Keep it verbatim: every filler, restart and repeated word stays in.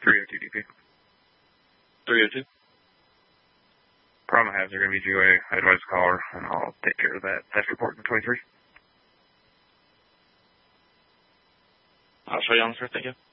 three oh two D P. three oh two. Problem I have, they're going to be G O A. I advise the caller, and I'll take care of that theft report in twenty-three. I'll show you on the sir. Thank you.